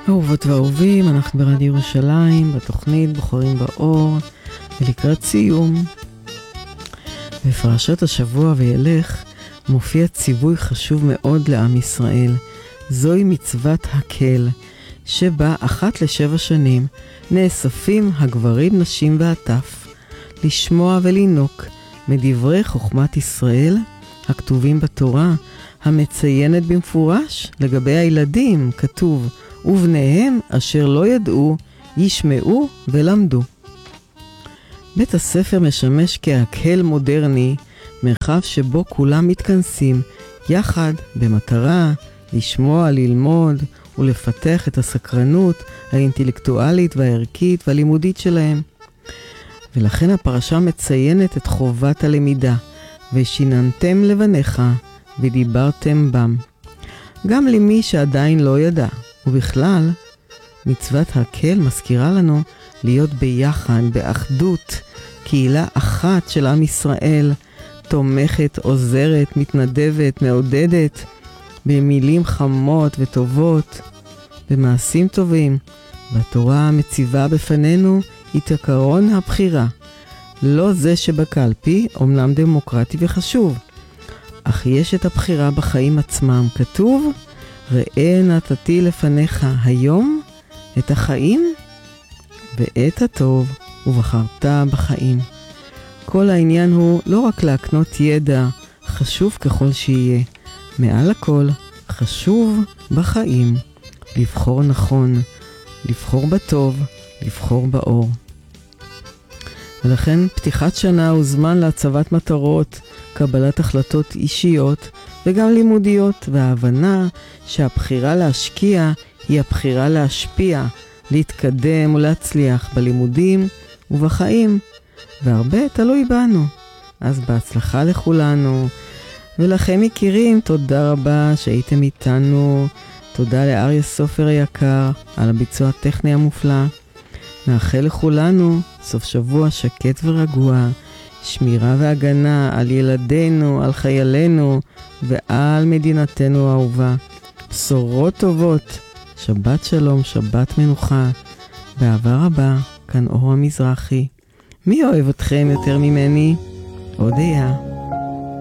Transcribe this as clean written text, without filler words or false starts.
אהובות ואהובים, אנחנו ברדיו ירושלים, בתוכנית בוחרים באור, ולקראת סיום. בפרשת השבוע וילך מופיע ציווי חשוב מאוד לעם ישראל. זוהי מצוות הקל, שבה 1 ל7 שנים נאספים הגברים, נשים והטף, לשמוע ולינוק מדברי חוכמת ישראל הכתובים בתורה, המציינת במפורש לגבי הילדים, כתוב, ובניהם אשר לא ידעו ישמעו ולמדו. בית הספר משמש כהקהל מודרני, מרחב שבו כולם מתכנסים יחד במטרה לשמוע, ללמוד ולפתח את הסקרנות האינטלקטואלית והערכית והלימודית שלהם. ולכן הפרשה מציינת את חובת הלמידה, ושיננתם לבניך ודיברתם בם. גם למי שעדיין לא ידע, ובכלל, מצוות הקל מזכירה לנו להיות ביחד, באחדות, קהילה אחת של עם ישראל, תומכת, עוזרת, מתנדבת, מעודדת, במילים חמות וטובות, במעשים טובים. והתורה מציבה בפנינו את עקרון הבחירה. לא זה שבקלפי, אומנם דמוקרטי וחשוב, אך יש את הבחירה בחיים עצמם. כתוב, ראה נתתי לפניך היום את החיים ואת הטוב, ובחרת בחיים. כל העניין הוא לא רק להקנות ידע, חשוב ככל שיהיה. מעל הכל, חשוב בחיים. לבחור נכון, לבחור בטוב, לבחור באור. ולכן פתיחת שנה הוא זמן להצבת מטרות, קבלת החלטות אישיות וגם לימודיות, וההבנה שהבחירה להשקיע היא הבחירה להשפיע, להתקדם ולהצליח בלימודים ובחיים, והרבה תלוי בנו. אז בהצלחה לכולנו, ולכם מכירים, תודה רבה שהייתם איתנו. תודה לאריה סופר היקר על הביצוע הטכני המופלא. נאחל לכולנו סוף שבוע שקט ורגוע, שמירה והגנה על ילדינו, על חיילינו ועל מדינתנו האהובה. בשורות טובות, שבת שלום, שבת מנוחה. באהבה רבה, כאן אור המזרחי. מי אוהב אתכם יותר ממני? אודיה.